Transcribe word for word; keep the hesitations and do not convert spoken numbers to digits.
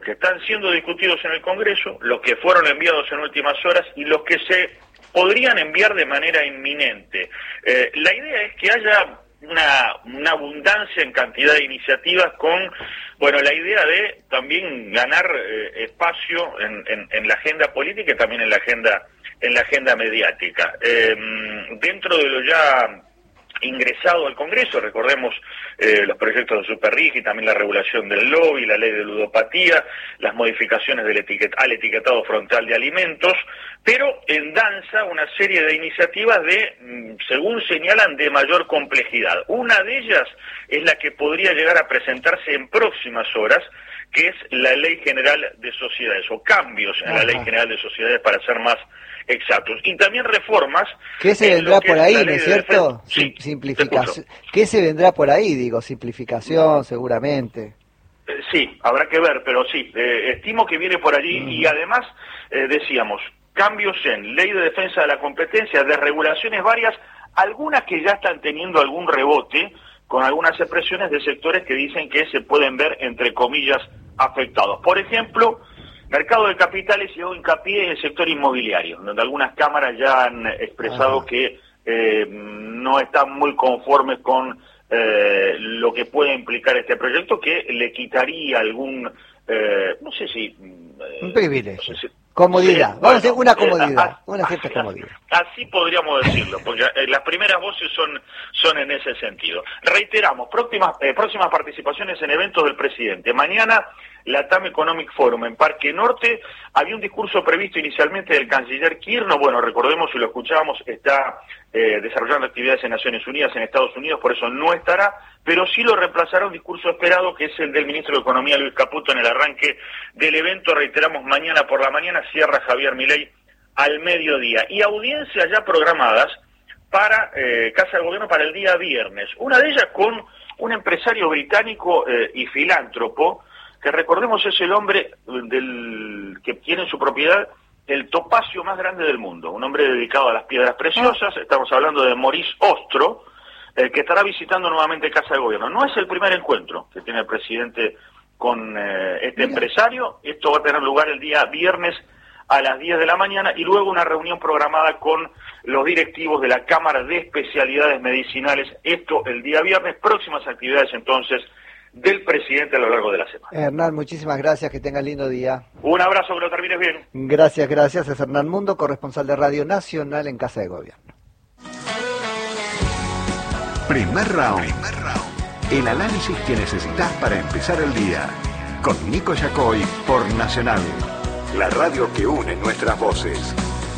que están siendo discutidos en el Congreso, los que fueron enviados en últimas horas y los que se podrían enviar de manera inminente. Eh, la idea es que haya una, una abundancia en cantidad de iniciativas con, bueno, la idea de también ganar eh, espacio en, en, en la agenda política y también en la agenda, en la agenda mediática. Eh, dentro de lo ya ingresado al Congreso, recordemos eh, los proyectos de Superrigi, también la regulación del lobby, la ley de ludopatía, las modificaciones del etiquet al etiquetado frontal de alimentos, pero en danza una serie de iniciativas de, según señalan, de mayor complejidad. Una de ellas es la que podría llegar a presentarse en próximas horas, que es la Ley General de Sociedades, o cambios en Ajá. la Ley General de Sociedades para ser más exactos. Y también reformas... ¿Qué se vendrá por ahí, no es cierto? Sí, simplificación. ¿Qué se vendrá por ahí? Digo, simplificación, no. seguramente. Eh, sí, habrá que ver, pero sí, eh, estimo que viene por allí mm. y además, eh, decíamos, cambios en Ley de Defensa de la Competencia, desregulaciones varias, algunas que ya están teniendo algún rebote, con algunas expresiones de sectores que dicen que se pueden ver, entre comillas, afectados. Por ejemplo, mercado de capitales y hago hincapié en el sector inmobiliario, donde algunas cámaras ya han expresado Ajá. que eh, no están muy conformes con eh, lo que puede implicar este proyecto, que le quitaría algún, eh, no sé si... Eh, un privilegio. No sé si, comodidad, vamos bueno, a decir una comodidad, eh, una cierta así, comodidad. Así podríamos decirlo, porque eh, las primeras voces son, son en ese sentido. Reiteramos, próximas, eh, próximas participaciones en eventos del presidente. Mañana, la TAM Economic Forum en Parque Norte. Había un discurso previsto inicialmente del canciller Kirchner, bueno, recordemos, si lo escuchábamos, está eh, desarrollando actividades en Naciones Unidas, en Estados Unidos, por eso no estará, pero sí lo reemplazará un discurso esperado, que es el del ministro de Economía, Luis Caputo, en el arranque del evento. Reiteramos, mañana por la mañana cierra Javier Milei al mediodía. Y audiencias ya programadas para eh, Casa de Gobierno para el día viernes. Una de ellas con un empresario británico eh, y filántropo, que recordemos es el hombre del que tiene en su propiedad el topacio más grande del mundo, un hombre dedicado a las piedras preciosas. Estamos hablando de Maurice Ostro, eh, que estará visitando nuevamente Casa de Gobierno. No es el primer encuentro que tiene el presidente con eh, este Mira. empresario. Esto va a tener lugar el día viernes a las diez de la mañana y luego una reunión programada con los directivos de la Cámara de Especialidades Medicinales. Esto el día viernes. Próximas actividades entonces del presidente a lo largo de la semana. Hernán, muchísimas gracias, que tengas lindo día. Un abrazo, que lo termines bien. Gracias, gracias. Es Hernán Mundo, corresponsal de Radio Nacional en Casa de Gobierno. Primer round. Primer round. El análisis que necesitas para empezar el día. Con Nico Yacoy por Nacional. La radio que une nuestras voces.